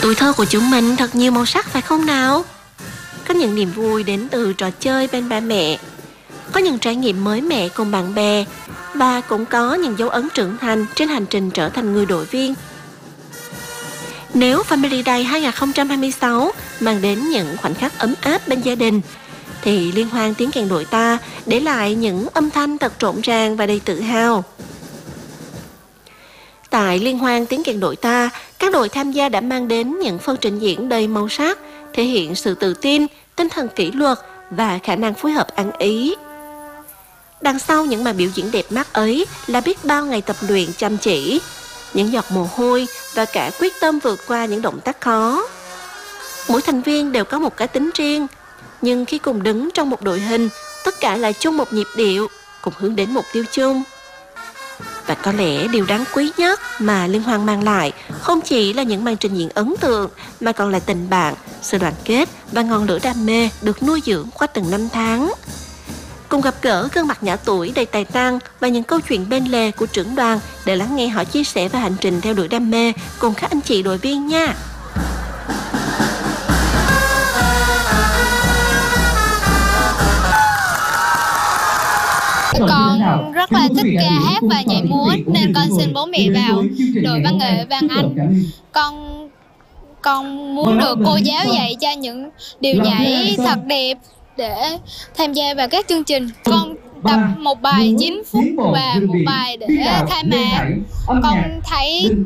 Tuổi thơ của chúng mình thật nhiều màu sắc phải không nào? Có những niềm vui đến từ trò chơi bên ba mẹ, có những trải nghiệm mới mẻ cùng bạn bè, và cũng có những dấu ấn trưởng thành trên hành trình trở thành người đội viên. Nếu Family Day 2026 mang đến những khoảnh khắc ấm áp bên gia đình, thì Liên hoan tiếng kèn đội ta để lại những âm thanh thật rộn ràng và đầy tự hào. Tại Liên hoan tiếng kèn đội ta, các đội tham gia đã mang đến những phần trình diễn đầy màu sắc, thể hiện sự tự tin, tinh thần kỷ luật và khả năng phối hợp ăn ý. Đằng sau những màn biểu diễn đẹp mắt ấy là biết bao ngày tập luyện chăm chỉ, những giọt mồ hôi và cả quyết tâm vượt qua những động tác khó. Mỗi thành viên đều có một cá tính riêng, nhưng khi cùng đứng trong một đội hình, tất cả lại chung một nhịp điệu, cùng hướng đến mục tiêu chung. Và có lẽ điều đáng quý nhất mà Liên hoan mang lại không chỉ là những màn trình diễn ấn tượng, mà còn là tình bạn, sự đoàn kết và ngọn lửa đam mê được nuôi dưỡng qua từng năm tháng. Cùng gặp gỡ gương mặt nhỏ tuổi đầy tài năng và những câu chuyện bên lề của trưởng đoàn để lắng nghe họ chia sẻ về hành trình theo đuổi đam mê cùng các anh chị đội viên nha. Con rất là thích ca hát và nhảy múa nên con xin bố mẹ vào đội văn nghệ Vàng Anh. Con muốn được cô giáo dạy cho những điều nhảy thật đẹp để tham gia vào các chương trình. Con tập một bài 9 phút và một bài để khai mạc. Con thấy